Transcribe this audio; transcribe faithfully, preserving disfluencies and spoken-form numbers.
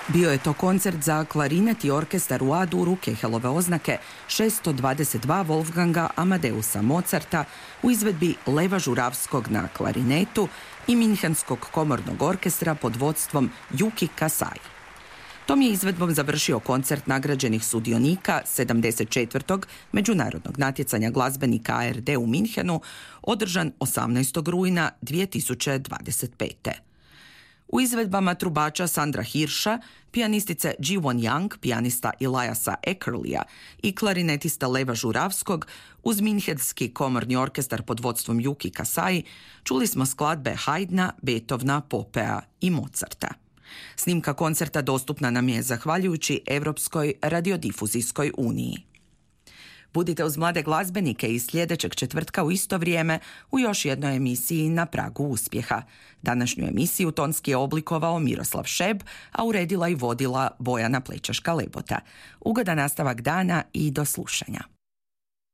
Bio je to koncert za klarinet i orkestar u A-duru Kehelove oznake šesto dvadeset dva Wolfganga Amadeusa Mozarta u izvedbi Leva Žuravskog na klarinetu i Minhenskog komornog orkestra pod vodstvom Yuki Kasai. Tom je izvedbom završio koncert nagrađenih sudionika sedamdeset četvrtog međunarodnog natjecanja glazbenika A R D u Minhenu, održan osamnaestog rujna dvije tisuće dvadeset pete. U izvedbama trubača Sandra Hirša, pijanistice Ji-won Yang, pijanista Eliasa Eckerlija i klarinetista Leva Žuravskog, uz Minhenski komorni orkestar pod vodstvom Yuki Kasai, čuli smo skladbe Haydna, Beethovna, Popea i Mozarta. Snimka koncerta dostupna nam je zahvaljujući Europskoj radiodifuzijskoj uniji. Budite uz mlade glazbenike i sljedećeg četvrtka u isto vrijeme u još jednoj emisiji Na pragu uspjeha. Današnju emisiju tonski je oblikovao Miroslav Šeb, a uredila i vodila Bojana Plečaška-Lebota. Ugodan nastavak dana i do slušanja.